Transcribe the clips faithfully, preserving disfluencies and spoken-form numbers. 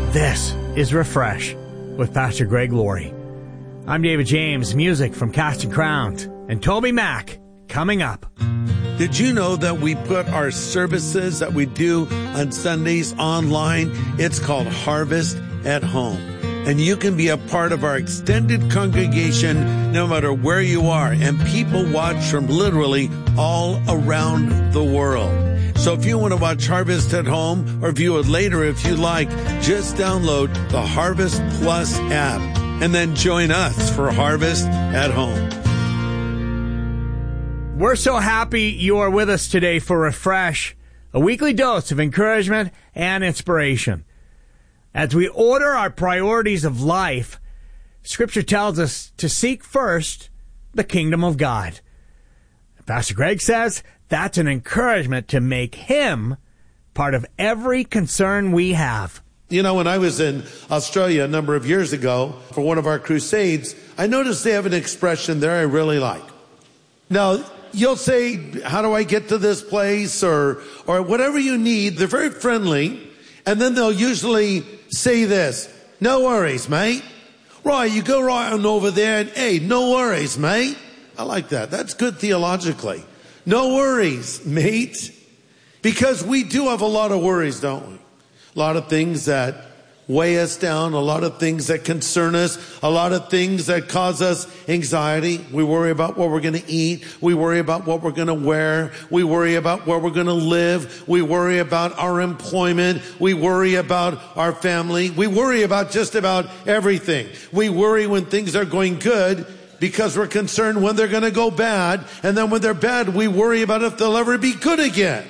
This is Refresh with Pastor Greg Laurie. I'm David James, music from Cast and Crowned, and Toby Mack coming up. Did you know that we put our services that we do on Sundays online? It's called Harvest at Home. And you can be a part of our extended congregation no matter where you are. And people watch from literally all around the world. So if you want to watch Harvest at Home or view it later if you like, just download the Harvest Plus app and then join us for Harvest at Home. We're so happy you are with us today for Refresh, a weekly dose of encouragement and inspiration. As we order our priorities of life, Scripture tells us to seek first the kingdom of God. Pastor Greg says that's an encouragement to make Him part of every concern we have. You know, when I was in Australia a number of years ago for one of our crusades, I noticed they have an expression there I really like. Now, you'll say, how do I get to this place? Or, or whatever you need. They're very friendly. And then they'll usually say this, no worries, mate. Right, you go right on over there and, hey, no worries, mate. I like that. That's good theologically. No worries, mate. Because we do have a lot of worries, don't we? A lot of things that weigh us down, a lot of things that concern us, a lot of things that cause us anxiety. We worry about what we're going to eat. We worry about what we're going to wear. We worry about where we're going to live. We worry about our employment. We worry about our family. We worry about just about everything. We worry when things are going good because we're concerned when they're going to go bad. And then when they're bad, we worry about if they'll ever be good again.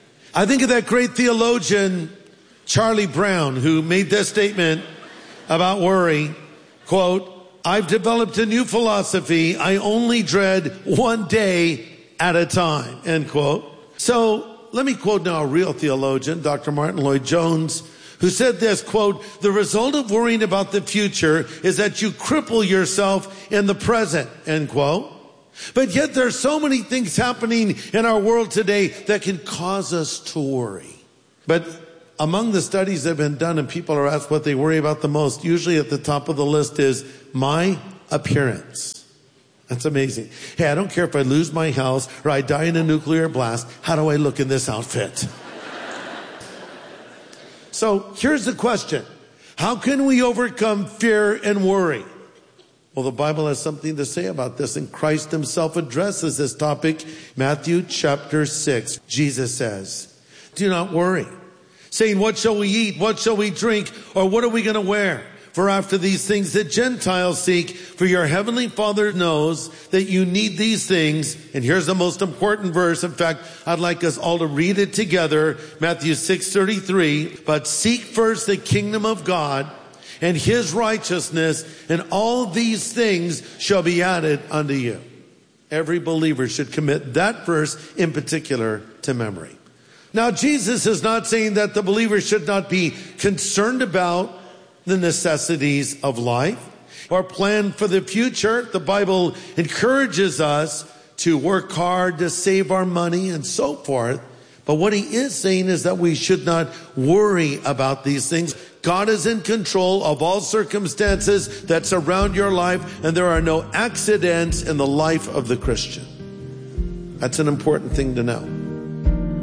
I think of that great theologian, Charlie Brown, who made this statement about worry, quote, I've developed a new philosophy. I only dread one day at a time, end quote. So let me quote now a real theologian, Doctor Martin Lloyd-Jones, who said this, quote, the result of worrying about the future is that you cripple yourself in the present, end quote. But yet there's so many things happening in our world today that can cause us to worry. But among the studies that have been done and people are asked what they worry about the most, usually at the top of the list is my appearance. That's amazing. Hey, I don't care if I lose my house or I die in a nuclear blast. How do I look in this outfit? So here's the question. How can we overcome fear and worry? Well, the Bible has something to say about this, and Christ himself addresses this topic. Matthew chapter six, Jesus says, do not worry, saying, what shall we eat? What shall we drink? Or what are we going to wear? For after these things the Gentiles seek, for your heavenly Father knows that you need these things. And here's the most important verse. In fact, I'd like us all to read it together. Matthew six thirty-three, but seek first the kingdom of God and his righteousness, and all these things shall be added unto you. Every believer should commit that verse in particular to memory. Now, Jesus is not saying that the believer should not be concerned about the necessities of life or plan for the future. The Bible encourages us to work hard to save our money and so forth. But what he is saying is that we should not worry about these things. God is in control of all circumstances that surround your life, and there are no accidents in the life of the Christian. That's an important thing to know.